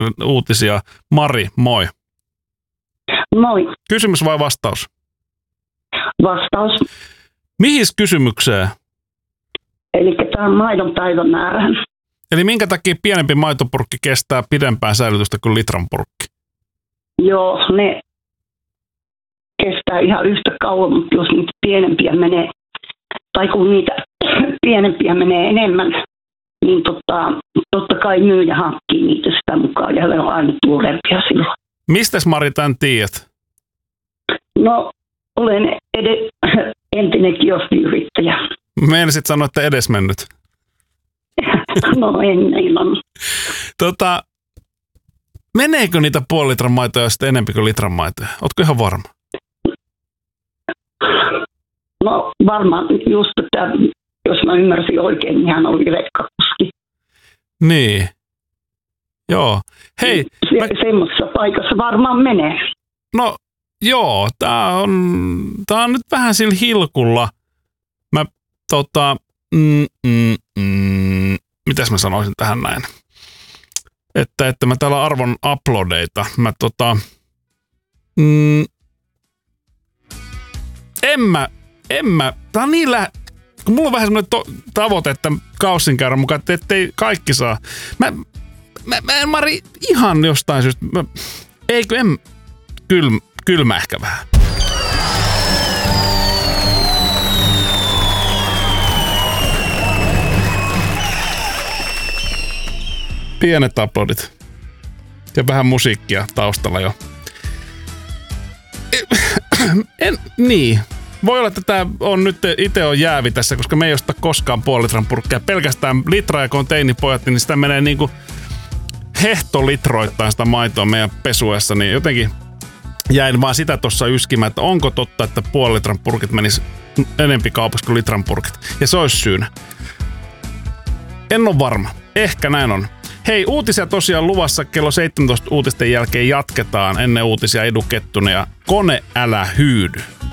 uutisia. Mari, moi. Moi. Kysymys vai vastaus? Vastaus. Mihin kysymykseen? Eli tämä on maidon päivämäärä. Eli minkä takia pienempi maitopurkki kestää pidempään säilytystä kuin litran purkki? Joo, ne kestää ihan yhtä kauan, mutta jos niitä pienempiä menee, tai kun niitä pienempiä menee enemmän, niin totta kai myyjä hankkii niitä sitä mukaan ja ne on aina tuoreempia silloin. Mistäs Mari tämän tiedät? No, olen entinen kioskiyrittäjä. Meinasit sanoa, että edesmennyt. No en ilman. Meneekö niitä puoli litran maitoja sitten enemmän kuin litran maitoja? Ootko ihan varma? No varmaan just, että jos mä ymmärsin oikein, niin hän oli rekkakuski. Niin. Joo. Hei. Semmoisessa paikassa varmaan menee. No joo, tää on nyt vähän sillä hilkulla. Mä mitäs mä sanoisin tähän näin? Että mä täällä arvon uploadeita. Mä en mä, tää on niin kun mulla on vähän semmoinen tavoite, että kaussin käydä mukaan, ettei kaikki saa. Mä Mari, ihan jostain syystä, kylmä ehkä vähän. Pienet uploadit. Ja vähän musiikkia taustalla jo. Niin. Voi olla, että tää on nyt itse on jäävi tässä, koska me ei osta koskaan puoli litran purkkia. Pelkästään litraa, ja kun on teinipojat, niin sitä menee niinku hehtolitroittain sitä maitoa meidän pesuessa, niin jotenkin jäin vaan sitä tuossa yskimään, että onko totta, että puoli litran purkit menis enempi kaupassa kuin litran purkit. Ja se olisi syynä. En ole varma. Ehkä näin on. Hei, uutisia tosiaan luvassa kello 17 uutisten jälkeen jatketaan. Ennen uutisia Edu Kettunen ja Kone älä hyydy.